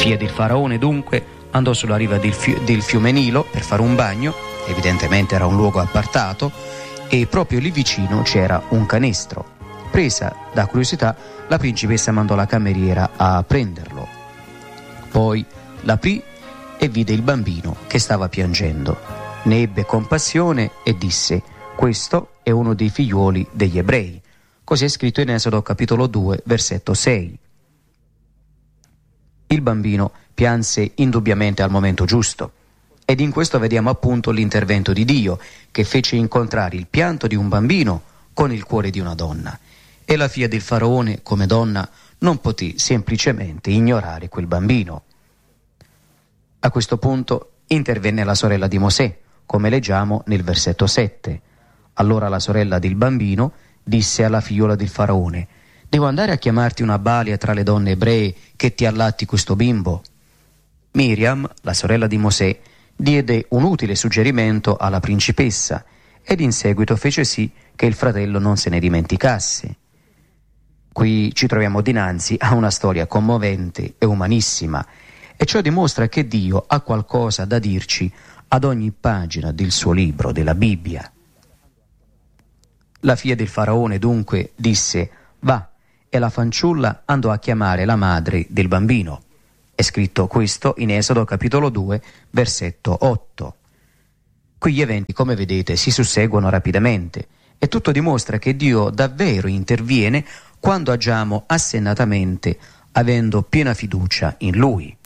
figlia del faraone dunque andò sulla riva del fiume Nilo per fare un bagno, evidentemente era un luogo appartato, e proprio lì vicino c'era un canestro. Presa da curiosità, la principessa mandò la cameriera a prenderlo. Poi l'aprì e vide il bambino che stava piangendo. Ne ebbe compassione e disse: questo è uno dei figliuoli degli ebrei. Così è scritto in Esodo capitolo 2, versetto 6. Il bambino pianse indubbiamente al momento giusto, ed in questo vediamo appunto l'intervento di Dio, che fece incontrare il pianto di un bambino con il cuore di una donna, e la figlia del faraone, come donna, non poté semplicemente ignorare quel bambino. A questo punto intervenne la sorella di Mosè, come leggiamo nel versetto 7. Allora la sorella del bambino disse alla figliola del faraone: devo andare a chiamarti una balia tra le donne ebree che ti allatti questo bimbo? Miriam, la sorella di Mosè, diede un utile suggerimento alla principessa ed in seguito fece sì che il fratello non se ne dimenticasse. Qui ci troviamo dinanzi a una storia commovente e umanissima, e ciò dimostra che Dio ha qualcosa da dirci ad ogni pagina del suo libro, della Bibbia. La figlia del faraone dunque disse: va, e la fanciulla andò a chiamare la madre del bambino. È scritto questo in Esodo capitolo 2, versetto 8. Qui gli eventi, come vedete, si susseguono rapidamente, e tutto dimostra che Dio davvero interviene quando agiamo assennatamente, avendo piena fiducia in Lui.